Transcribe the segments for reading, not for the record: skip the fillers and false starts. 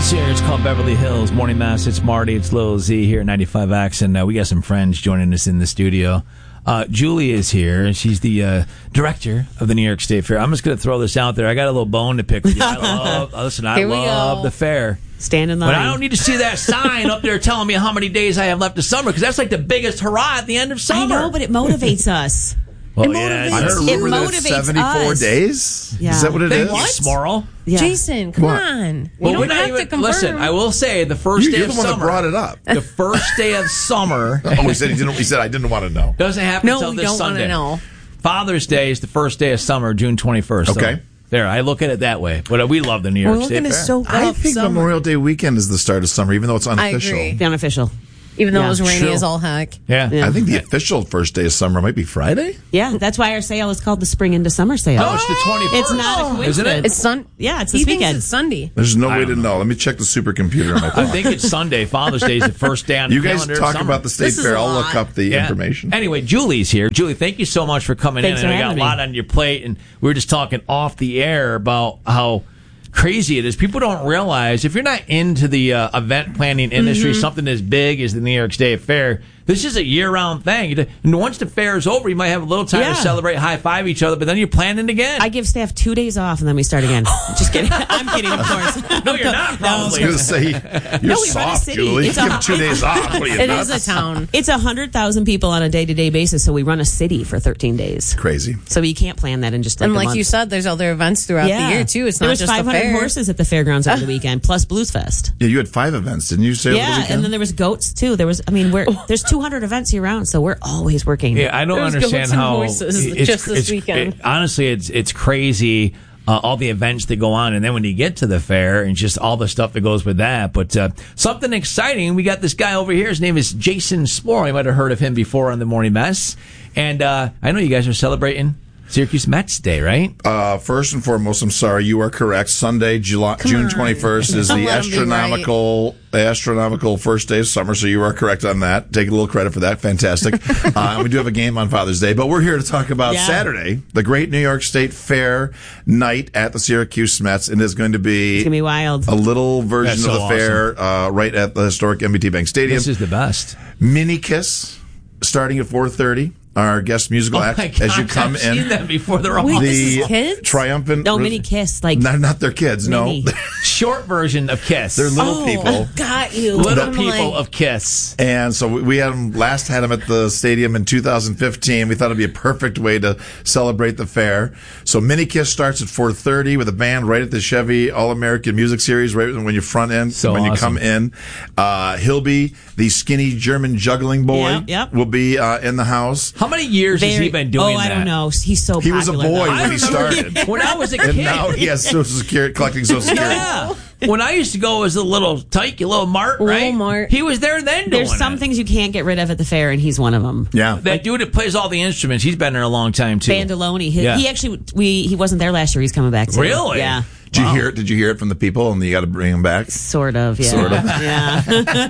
Julie's here. It's called Beverly Hills Morning Mass. It's Marty. It's Lil Z here at 95X. And we got some friends joining us in the studio. Julie is here. She's the director of the New York State Fair. I'm just going to throw this out there. I got a little bone to pick with you. I love the fair. Stand in line. But I don't need to see that sign up there telling me how many days I have left of summer, because that's like the biggest hurrah at the end of summer. I know, but it motivates us. Well, it motivates, I heard a rumor that it's 74 us. days. Yeah. Is that what it is? What? Smorl? Yeah. Jason, come on. Well, You don't have to confirm. Listen, I will say the first day You're of the one summer. that brought it up. The first day of summer. Oh, he said I didn't want to know. Doesn't happen until we this don't want Sunday. to know. Father's Day is the first day of summer, June 21st. Okay. So there, I look at it that way. But we love the New York We're State looking to Fair. soak I up think summer. Memorial Day weekend is the start of summer, even though it's unofficial. agree. The unofficial. Even though Yeah. it was rainy True. as all heck. Yeah. I think the official first day of summer might be Friday. Yeah, that's why our sale is called the Spring into Summer Sale. Oh, it's the 21st. It's not a coincidence. Isn't it? It's Sun. Yeah, it's He this thinks weekend. it's Sunday. There's no I way don't to know. Let me check the supercomputer on my I phone. think it's Sunday. Father's Day is the first day on the You guys calendar of talk summer. about the state This is fair. a I'll lot. look up the Yeah. information. Anyway, Julie's here. Julie, thank you so much for coming Thanks in. for I got a having lot me. on your plate, and we were just talking off the air about how crazy it is. People don't realize, if you're not into the event planning industry, something as big as the New York State Fair, this is a year-round thing. And once the fair is over, you might have a little time Yeah. to celebrate, high-five each other, but then you're planning again. I give staff 2 days off and then we start again. Just kidding. I'm kidding, of course. No, you're not, I was probably. going to say, you're we run a soft, city. Julie. It's Give 2 days off. What are you, It nuts? is a town. It's 100,000 people on a day-to-day basis, so we run a city for 13 days. Crazy. So you can't plan that in just like And a like month. you said, there's other events throughout the year, too. It's there not was just 500 a fair. horses at the fairgrounds over the weekend, plus Blues Fest. Yeah, you had 5 events, didn't you say, over the Yeah, weekend? and then there was goats too. There was, there's 200 events year round, so we're always working. Yeah, I don't There's understand goats and how horses just this weekend. Honestly, it's crazy. All the events that go on, and then when you get to the fair, and just all the stuff that goes with that. But something exciting, we got this guy over here. His name is Jason Sporl. You might have heard of him before on the Morning Mess. And I know you guys are celebrating Syracuse Mets Day, right? First and foremost, I'm sorry, you are correct. Sunday, June 21st is the Let him be astronomical first day of summer, so you are correct on that. Take a little credit for that. Fantastic. And we do have a game on Father's Day, but we're here to talk about Saturday, the great New York State Fair night at the Syracuse Mets. It is going to be It's gonna be wild. a little version That's of so the fair right at the historic MBT Bank Stadium. This is the best. Mini Kiss starting at 4:30. Our guest musical Oh act my gosh, as you come I've in. seen them before. They're all Wait, this The is kids? triumphant. No, Mini Kiss, like Not their kids. Mini. No, short version of Kiss. they're little people. Got you. Little I'm people like, of Kiss. And so we had them had them at the stadium in 2015. We thought it'd be a perfect way to celebrate the fair. So Mini Kiss starts at 4:30 with a band right at the Chevy All-American Music Series, right when you front in, So when you awesome. come in. Hilby, the skinny German juggling boy, Yep. will be in the house. How many years has he been doing I that? don't know. He's so He was a popular, boy though. when he started. When I was a And kid. now he has Social Security, collecting Social Security. Yeah. When I used to go as a little tykey, little Mart, Little right? Mart. He was there then doing There's some it. things you can't get rid of at the fair, and he's one of them. Yeah. That dude that plays all the instruments, he's been there a long time, too. Bandoloni. Yeah. He actually, he wasn't there last year. He's coming back too. Really? Yeah. Did you hear it? Did you hear it from the people? And you got to bring them back. Sort of. Yeah. Sort of. Yeah.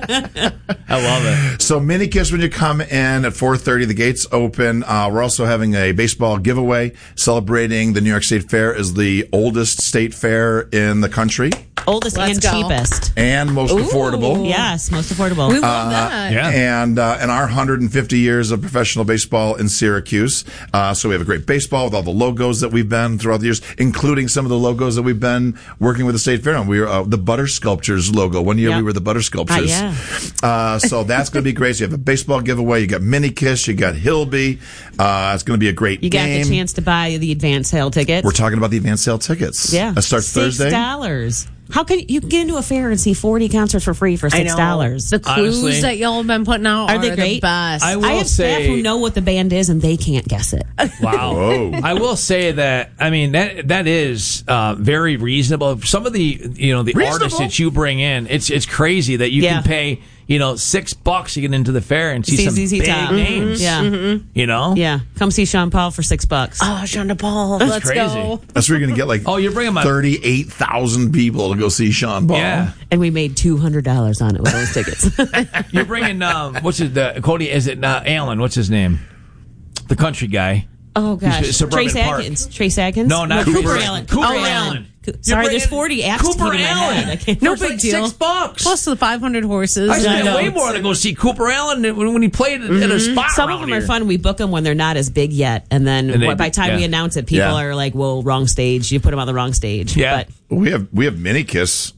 I love it. So Mini Kiss when you come in at 4:30, the gates open. We're also having a baseball giveaway celebrating the New York State Fair is the oldest state fair in the country Oldest Let's and go. cheapest. and most affordable. Yes, most affordable. We love that. Yeah. And our 150 years of professional baseball in Syracuse. So we have a great baseball with all the logos that we've been throughout the years, including some of the logos that we've been working with the State Fair on. We were the Butter Sculptures logo. One year Yep. we were the Butter Sculptures. Yeah. So that's going to be great. So you have a baseball giveaway. You got Mini Kiss. You got Hilby. It's going to be a great You got game. the chance to buy the advance sale tickets. We're talking about the advance sale tickets. Yeah. That starts Thursday. $6. How can you get into a fair and see 40 concerts for free for I know. $6? The clues Honestly, that y'all have been putting out Are they the great? best. I will I have say, staff who know what the band is and they can't guess it. Wow. Whoa. I will say that, I mean, that is very reasonable. Some of the, the artists that you bring in, it's crazy that you can pay, $6 to get into the fair and see some ZZ big Top. names. Yeah. You know? Yeah. Come see Sean Paul for $6. Oh, Sean Paul. Let's crazy. go. That's where you're going to get like Oh, you're bringing my 38,000 people to go see Sean Paul. Yeah. And we made $200 on it with those tickets. You're bringing what's his Cody? Is it Alan? What's his name? The country guy. Oh, gosh. Suburban Trace Park. Atkins. Trace Atkins? No, not Cooper Cooper Allen. Cooper Cooper Allen. Sorry, there's 40 apps Cooper in my head. I Allen. can't- No It's big like deal. $6. Plus the 500 horses. I spent know. way more to go see Cooper Allen when he played at a spot. Some of around them are here. fun. We book them when they're not as big yet, and then And they- by the time we yeah. announce it, people Yeah. are like, "Well, wrong stage. You put them on the wrong stage." Yeah. But We have mini kiss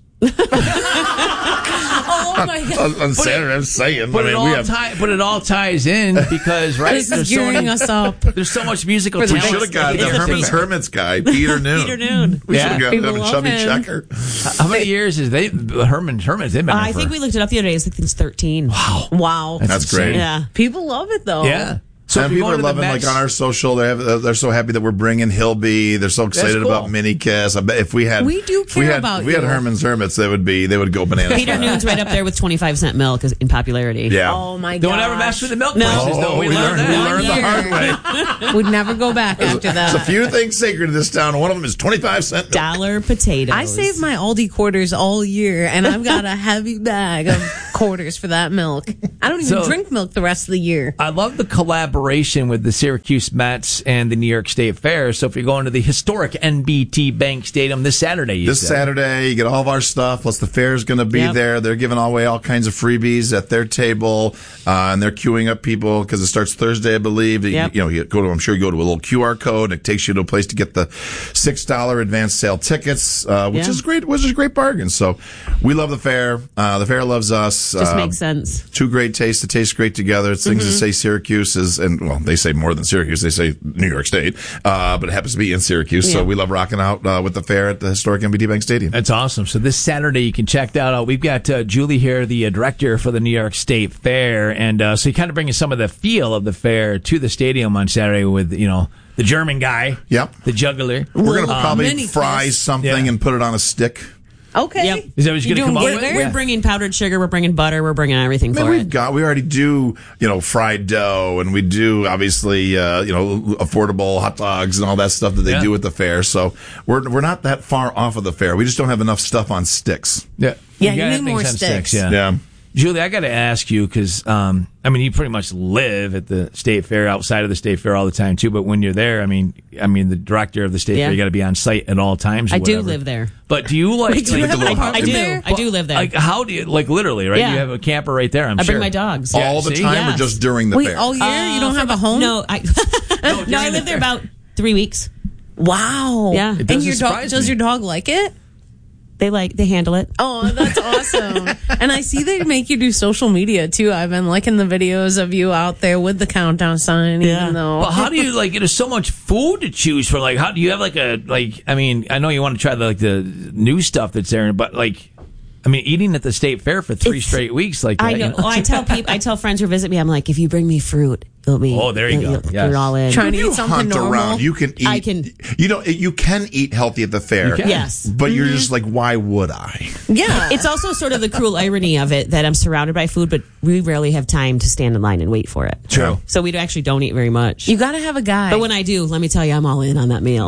Oh my God. on Saturday. I'm saying. But I mean, we have. it all ties in because right This is there's so gearing many- us up. There's so much musical For the We talent. should have got It's the the Herman's feature. Hermits guy, Peter Noon. Peter Noon. We Yeah. should have got People him, love Chubby him. Checker. How many years is Herman's? They've been. I there think for- we looked it up the other day. I think it's 13. Wow. That's great. Yeah. People love it though. Yeah. So And if you're people are going to the loving, Mets- like on our social, they're so happy that we're bringing Hilby. They're so excited cool. about Mini Kiss. I bet if we had, We do if we care had, about if we had you. Herman's Hermits, they would go bananas. Peter Noon's right up there with 25-cent milk in popularity. Yeah. Oh my God. Don't ever mess with the milk No. prices, though. We learned that. We learned the hard way. We'd never go back after There's a that. few things sacred in this town. One of them is 25-cent milk. Dollar potatoes. I save my Aldi quarters all year, and I've got a heavy bag of quarters for that milk. I don't even So- drink milk the rest of the year. I love the collaboration with the Syracuse Mets and the New York State Fair. So if you're going to the historic NBT Bank Stadium this Saturday, you This said. Saturday, you get all of our stuff. Plus, the fair's going to be Yep. there. They're giving away all kinds of freebies at their table, and they're queuing up people because it starts Thursday, I believe. Yep. You go to, I'm sure you go to a little QR code, and it takes you to a place to get the $6 advance sale tickets, which Yeah. is great. Which is a great bargain. So, we love the fair. The fair loves us. Just makes sense. Two great tastes that taste great together. It's things that say Syracuse is, and well, they say more than Syracuse. They say New York State, but it happens to be in Syracuse. So Yeah. we love rocking out with the fair at the historic NBT Bank Stadium. That's awesome. So this Saturday, you can check that out. We've got Julie here, the director for the New York State Fair, and so you kind of bringing some of the feel of the fair to the stadium on Saturday with the German guy, Yep. the juggler. We're going to probably mini fry kiss. something Yeah. and put it on a stick. Okay. Yep. Is that what you're You going to come doing up good with? there? We're bringing powdered sugar. We're bringing butter. We're bringing everything Man, for it. we already do, fried dough, and we do obviously, affordable hot dogs and all that stuff that they Yeah. do at the fair. So we're not that far off of the fair. We just don't have enough stuff on sticks. Yeah, Yeah, gotta you have need more things on sticks. Yeah. Julie, I got to ask you because you pretty much live at the State Fair, outside of the State Fair all the time too. But when you're there, I mean, the director of the State Yeah. Fair, you got to be on site at all times. Or I do whatever. live there. But do you like? do you have a like, apartment I do. there? I do live there. Like, how do you literally? Right, Yeah. you have a camper right there. I'm I sure. bring my dogs. Yeah, All the see? time Yeah. or just during the Wait, fair? all year? You don't have a home? No, I I lived there about 3 weeks. Wow. Yeah. It And doesn't your dog, surprise does me. your dog like it? They handle it. Oh, that's awesome. And I see they make you do social media too. I've been liking the videos of you out there with the countdown sign, Yeah. even though. But how do you there's so much food to choose for. How do you have I know you want to try the new stuff that's there, but eating at the State Fair for 3 It's- straight weeks like that. I know. I tell people, I tell friends who visit me, I'm like, if you bring me fruit, it'll be. Oh, there you go. Yes. You're all in. Trying to If you eat something hunt normal. around, you can eat. I can- You can eat healthy at the fair. You can. Yes. But you're just like, why would I? Yeah. It's also sort of the cruel irony of it that I'm surrounded by food, but we rarely have time to stand in line and wait for it. True. So we actually don't eat very much. You got to have a guy. But when I do, let me tell you, I'm all in on that meal.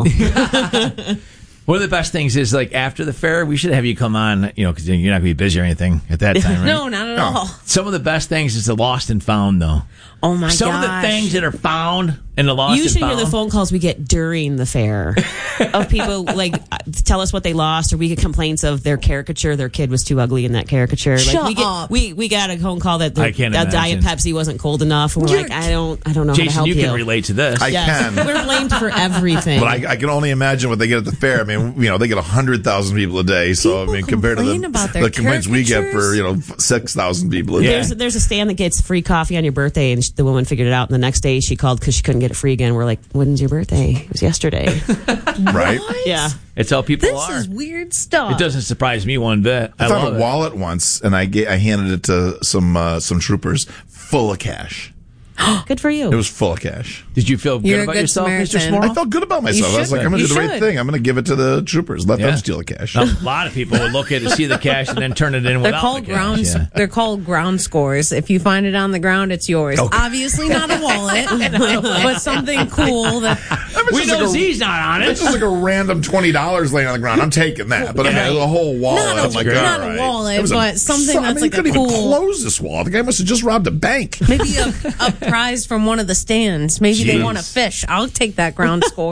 One of the best things is after the fair, we should have you come on, because you're not going to be busy or anything at that time, right? No, not at all. Some of the best things is the lost and found, though. Oh my Some of the gosh. things that are found in the lost You should and hear found. the phone calls we get during the fair of people tell us what they lost, or we get complaints of their caricature. Their kid was too ugly in that caricature. Shut we get, up. We got a phone call that I can't Diet imagine. Pepsi wasn't cold enough. And we're like, I don't know how to Jason, help you you. can relate to this. I Yes. can. We're blamed for everything. But I can only imagine what they get at the fair. I mean, they get 100,000 people a day. So People compared to complain about their the complaints we get for caricatures. 6,000 people a day. There's a stand that gets free coffee on your birthday, and the woman figured it out. And the next day, she called because she couldn't get it free again. We're like, "When's your birthday?" It was yesterday. Right? Yeah. It's how people This are. is weird stuff. It doesn't surprise me one bit. I I found love a it. wallet once, and I handed it to some troopers full of cash. Good for you. It was full of cash. Did you feel good You're a about good yourself, Mr. Samaritan. Small? I felt good about myself. I was should. like, I'm going to You do the right should. thing. I'm going to give it to the troopers. Let Yeah. them steal the cash. A lot of people would look at it, see the cash, and then turn it in They're without called the cash. ground. Yeah. They're called ground scores. If you find it on the ground, it's yours. Okay. Obviously not a wallet, but something cool that. We know Z's not on It's it. just like a random $20 laying on the ground. I'm taking that. But I mean, the whole wallet. Not a- I'm like, not all a right. wallet, It was but something that's you like a couldn't even cool- close this wallet. The guy must have just robbed a bank. Maybe a prize from one of the stands. Maybe they Jeez. want to fish. I'll take that ground score.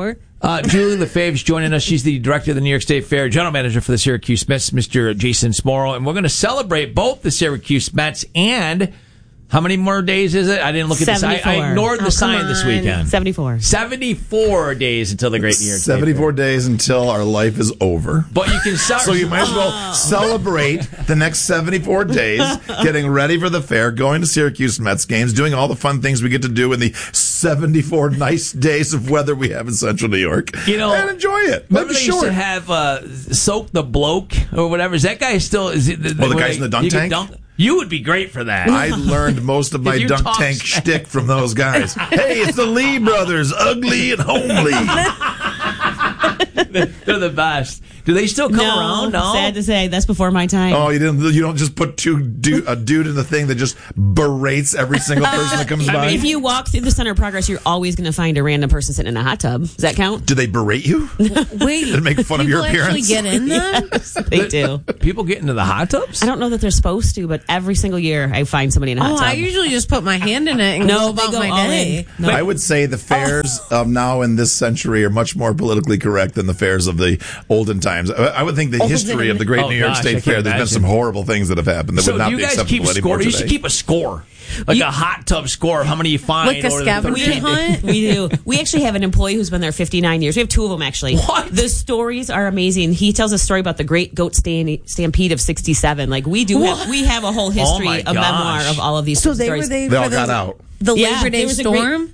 Julie LaFave's joining us. She's the director of the New York State Fair, general manager for the Syracuse Mets, Mr. Jason Smorrow. And we're going to celebrate both the Syracuse Mets and how many more days is it? I didn't look at this. I ignored the sign this weekend. 74. 74 days until the great New York State 74 Fair. days until our life is over. But you can So you might as well celebrate the next 74 days, getting ready for the fair, going to Syracuse Mets games, doing all the fun things we get to do in the 74 nice days of weather we have in Central New York. And enjoy it. Life Remember is they used short. to have Soak the Bloke or whatever. Is that guy still? Is it the guys in the dunk tank? You would be great for that. I learned most of my you dunk talk tank smack. shtick from those guys. Hey, it's the Lee brothers, ugly and homely. They're the best. Do they still come around? No. Sad to say, that's before my time. Oh, you don't just put a dude in the thing that just berates every single person that comes by? If you walk through the Center of Progress, you're always going to find a random person sitting in a hot tub. Does that count? Do they berate you? Wait, Did it make fun of your people appearance? actually get in them? Yes, they do. People get into the hot tubs? I don't know that they're supposed to, but every single year I find somebody in a hot tub. I usually just put my hand in it and go they about go my all day. in. No. I would say the fairs of now in this century are much more politically correct than the fairs of the olden times. I would think the history of the great Oh, New York gosh, I State can't Fair, there's been imagine. some horrible things that have happened that So would not you be guys acceptable keep anymore score. You today. should keep a score, like a hot tub score of how many you find. Like a over the scavenger 13 hunt? We do. We actually have an employee who's been there 59 years. We have two of them, actually. What? The stories are amazing. He tells a story about the Great Goat Stampede of 67. Like, we have a whole history, my a memoir gosh. of all of these So they stories. were there They for all got the, out. the Yeah, Labor Day there was storm?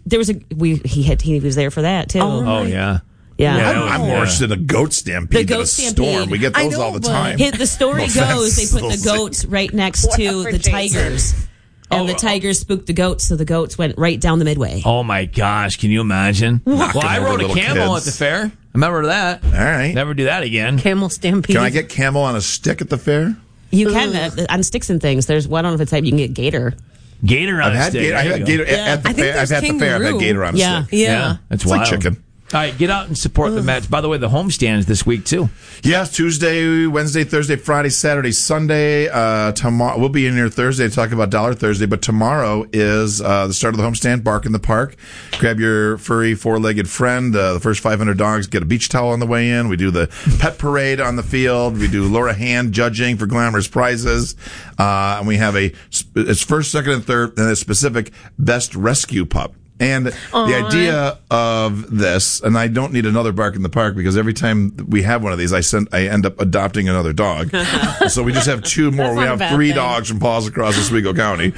He was there for that, too. Oh yeah. Yeah. Yeah. I'm more interested in a goat stampede The than goat a stampede. storm. We get I those know, all the but- time. The story No goes, they put offense. the goats right next to Whatever, the Jason. tigers. And the tigers spooked the goats, so the goats went right down the midway. Oh my gosh, can you imagine? Well, I over rode a little camel kids. at the fair. Remember that? All right. Never do that again. Camel Stampede. Can I get camel on a stick at the fair? You can, on sticks and things. There's, well, I don't know if it's type, you can get gator. Gator on I've a had stick. gator. There I've you had go. gator at the I think fair. I've there's had the fair. I've had kangaroo. gator on a Yeah. stick. Yeah. It's It's like wild. chicken. All right, get out and support the Mets. By the way, the homestands this week too. Yes, Tuesday, Wednesday, Thursday, Friday, Saturday, Sunday. Tomorrow we'll be in here Thursday to talk about Dollar Thursday, but tomorrow is the start of the homestand. Bark in the Park. Grab your furry four-legged friend. The first 500 dogs get a beach towel on the way in. We do the pet parade on the field. We do Laura Hand judging for glamorous prizes, and we have it's first, second, and third, and a specific best rescue pup. And the idea of this, and I don't need another Bark in the Park because every time we have one of these, I end up adopting another dog. So we just have two more. That's We not a have bad 3 thing. dogs from Paws across Oswego County.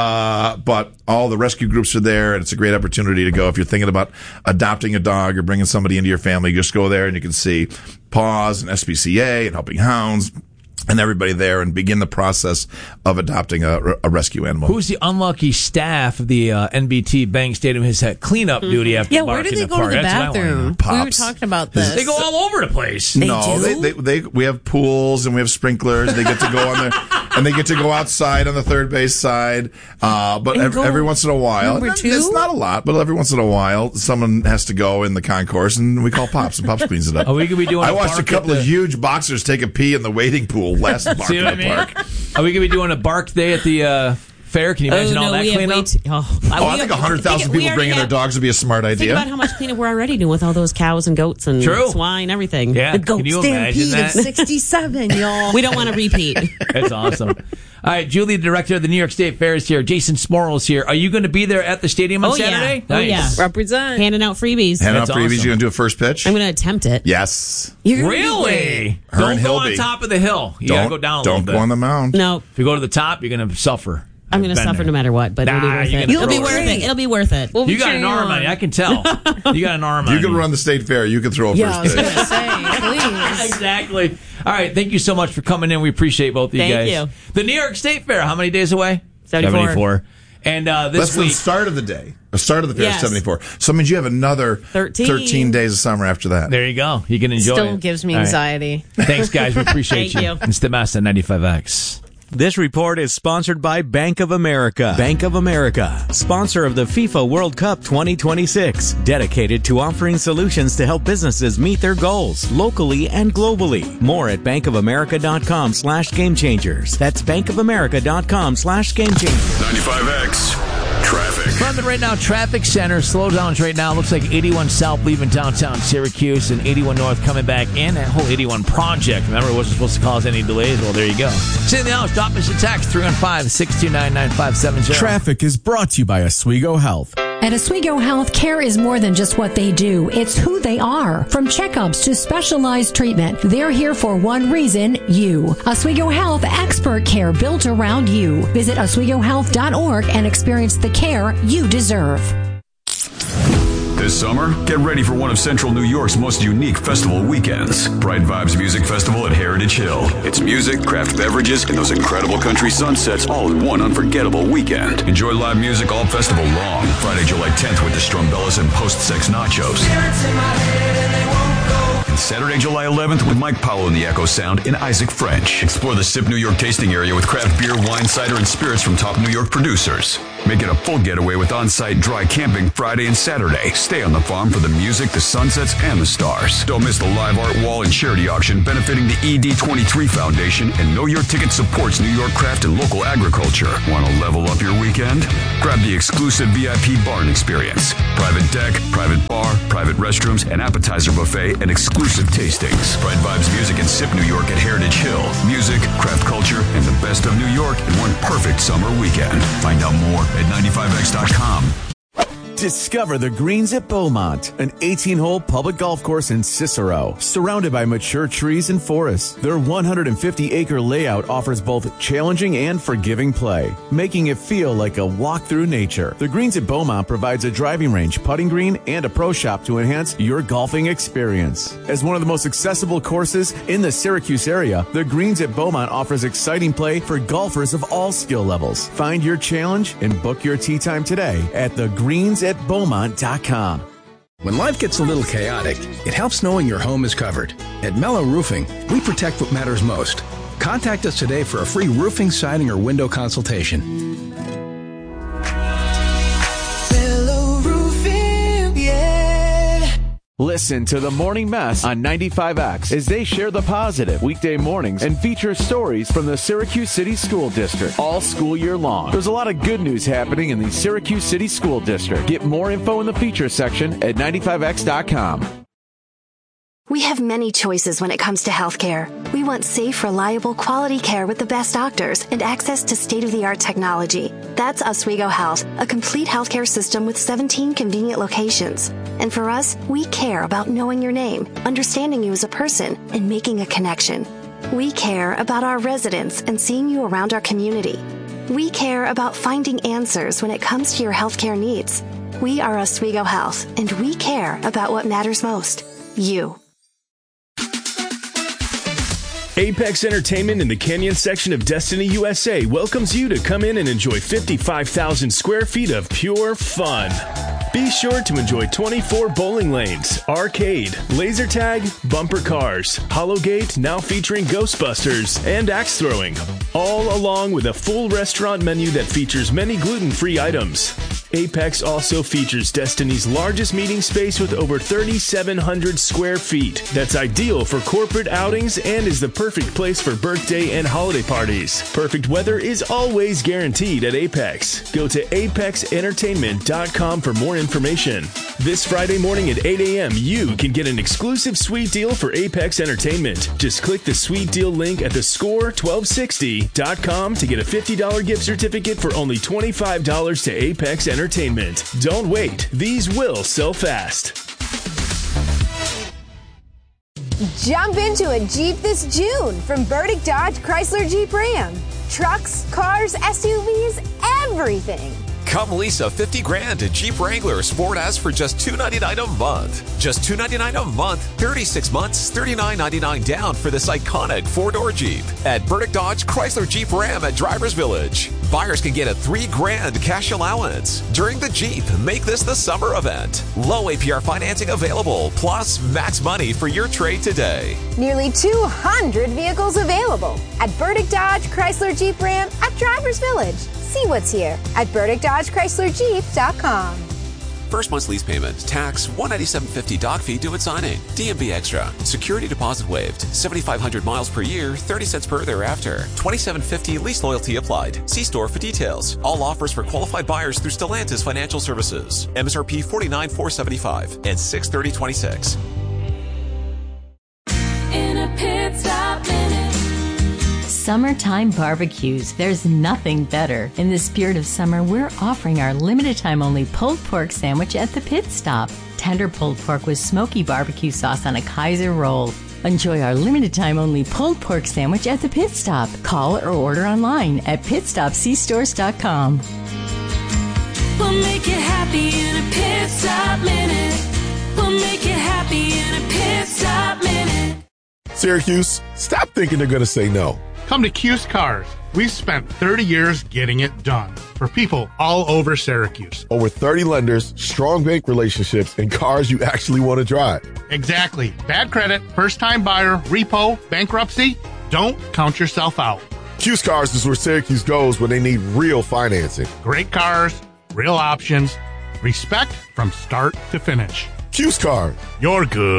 But all the rescue groups are there, and it's a great opportunity to go. If you're thinking about adopting a dog or bringing somebody into your family, just go there and you can see Paws and SPCA and Helping Hounds and everybody there and begin the process of adopting a rescue animal. Who's the unlucky staff of the NBT Bank Stadium has had cleanup duty after Yeah, where Bark did in they the go Park? to the That's what I wanna know. bathroom? We were Pops. talking about this. They go all over the place. No, do? we have pools and we have sprinklers. They get to go on there and they get to go outside on the third base side. But And go every once in a while, number two? it's not a lot, but every once in a while, someone has to go in the concourse and we call Pops and Pops cleans it up. Are we gonna be doing I a watched a bark couple at of the- huge boxers take a pee in the wading pool last Bark See in what I the mean? Park. Are we gonna be doing a Bark Day at the fair? Can you imagine all that we have cleanup? way too, I think 100,000 people bringing their dogs would be a smart Think idea. about how much cleanup we're already doing with all those cows and goats and True. swine, everything. Yeah, The Goat can you imagine Stampede that? of 67, y'all. We don't want to repeat. That's awesome. All right, Julie, the director of the New York State Fair, is here. Jason Smorrell is here. Are you going to be there at the stadium on Oh, yeah. Saturday? Oh, yeah. Represent. Handing out freebies. Hand out That's freebies. awesome. You're going to do a first pitch? I'm going to attempt it. Yes. You're gonna be great. Really? Her Don't and go on Hilby. top of the hill. You got to go down a Don't little bit. go on the mound. No, If you go to the top, you're going to suffer. I'm going to I've been suffer there. no matter what, but it'll be Nah, worth you're it. gonna It'll be throw worth it. it. It'll be worth it. We'll be You got an cheering arm you on you. I can tell. You got an arm on You can run the state fair. You can throw a Yeah, I was first going pitch. to say, please. Exactly. All right. Thank you so much for coming in. We appreciate both of you Thank guys. you. The New York State Fair, how many days away? 74. And That's this the week, start of the day. The start of the fair Yes. is 74. So it means you have another 13 days of summer after that. there you go. You can enjoy it. Still gives me All right. anxiety. Thanks, guys. We appreciate Thank you. you. It's the Master 95X. This report is sponsored by Bank of America. Bank of America, sponsor of the FIFA World Cup 2026, dedicated to offering solutions to help businesses meet their goals locally and globally. More at bankofamerica.com/gamechangers. That's bankofamerica.com/gamechangers. 95X. Traffic. Running right now, traffic center. Slowdowns right now. Looks like 81 South leaving downtown Syracuse and 81 North coming back in. That whole 81 project. Remember, it wasn't supposed to cause any delays. Well, there you go. Stay in the house. Drop us a text 315-629-9570. Traffic is brought to you by Oswego Health. At Oswego Health, care is more than just what they do. It's who they are. From checkups to specialized treatment, they're here for one reason, you. Oswego Health, expert care built around you. Visit OswegoHealth.org and experience the care you deserve. This summer, get ready for one of Central New York's most unique festival weekends. Bright Vibes Music Festival at Heritage Hill. It's music, craft beverages, and those incredible country sunsets all in one unforgettable weekend. Enjoy live music all festival long. Friday, July 10th with the Strumbellas and Post-Sex Nachos. And Saturday, July 11th with Mike Powell and the Echo Sound in Isaac French. Explore the Sip New York tasting area with craft beer, wine, cider, and spirits from top New York producers. Make it a full getaway with on-site dry camping Friday and Saturday. Stay on the farm for the music, the sunsets, and the stars. Don't miss the live art wall and charity auction benefiting the ED23 Foundation, and Know Your Ticket supports New York craft and local agriculture. Want to level up your weekend? Grab the exclusive VIP barn experience. Private deck, private bar, private restrooms, an appetizer buffet, and exclusive tastings. Bright Vibes Music and Sip New York at Heritage Hill. Music, craft culture, and the best of New York in one perfect summer weekend. Find out more at 95x.com. Discover the Greens at Beaumont, an 18-hole public golf course in Cicero, surrounded by mature trees and forests. Their 150-acre layout offers both challenging and forgiving play, making it feel like a walk through nature. The Greens at Beaumont provides a driving range, putting green, and a pro shop to enhance your golfing experience. As one of the most accessible courses in the Syracuse area, the Greens at Beaumont offers exciting play for golfers of all skill levels. Find your challenge and book your tee time today at thegreensatbeaumont.com. When life gets a little chaotic, it helps knowing your home is covered. At Mello Roofing, we protect what matters most. Contact us today for a free roofing, siding, or window consultation. Listen to The Morning Mess on 95X as they share the positive weekday mornings and feature stories from the Syracuse City School District all school year long. There's a lot of good news happening in the Syracuse City School District. Get more info in the feature section at 95x.com. We have many choices when it comes to healthcare. We want safe, reliable, quality care with the best doctors and access to state-of-the-art technology. That's Oswego Health, a complete healthcare system with 17 convenient locations. And for us, we care about knowing your name, understanding you as a person, and making a connection. We care about our residents and seeing you around our community. We care about finding answers when it comes to your healthcare needs. We are Oswego Health, and we care about what matters most, you. Apex Entertainment in the Canyon section of Destiny USA welcomes you to come in and enjoy 55,000 square feet of pure fun. Be sure to enjoy 24 bowling lanes, arcade, laser tag, bumper cars, Hollowgate now featuring Ghostbusters, and axe throwing, all along with a full restaurant menu that features many gluten-free items. Apex also features Destiny's largest meeting space with over 3,700 square feet. That's ideal for corporate outings and is the perfect place for birthday and holiday parties. Perfect weather is always guaranteed at Apex. Go to apexentertainment.com for more information. This Friday morning at 8 a.m., you can get an exclusive sweet deal for Apex Entertainment. Just click the sweet deal link at thescore1260.com to get a $50 gift certificate for only $25 to Apex Entertainment. Don't wait. These will sell fast. Jump into a Jeep this June from Burdick Dodge Chrysler Jeep Ram. Trucks, cars, SUVs, everything. Come lease a $50,000 Jeep Wrangler Sport S for just $299 a month. Just $299 a month, 36 months, $39.99 down for this iconic four-door Jeep at Burdick Dodge Chrysler Jeep Ram at Drivers Village. Buyers can get a $3,000 cash allowance. During the Jeep, make this the summer event. Low APR financing available, plus max money for your trade today. Nearly 200 vehicles available at Burdick Dodge Chrysler Jeep Ram at Drivers Village. See what's here at BurdickDodgeChryslerJeep.com. First month's lease payment, tax, $197.50 doc fee due at signing. DMV Extra. Security deposit waived. 7,500 miles per year, 30 cents per thereafter. $27.50 lease loyalty applied. See store for details. All offers for qualified buyers through Stellantis Financial Services. MSRP $49,475 and $630.26. In a pit stop minute. Summertime barbecues. There's nothing better. In the spirit of summer, we're offering our limited time only pulled pork sandwich at the Pit Stop. Tender pulled pork with smoky barbecue sauce on a Kaiser roll. Enjoy our limited time only pulled pork sandwich at the Pit Stop. Call or order online at pitstopcstores.com. We'll make you happy in a pit stop minute. We'll make you happy in a pit stop minute. Syracuse, stop thinking they're going to say no. Come to Cuse Cars. We've spent 30 years getting it done for people all over Syracuse. Over 30 lenders, strong bank relationships, and cars you actually want to drive. Exactly. Bad credit, first-time buyer, repo, bankruptcy. Don't count yourself out. Cuse Cars is where Syracuse goes when they need real financing. Great cars, real options, respect from start to finish. Cuse Cars. You're good.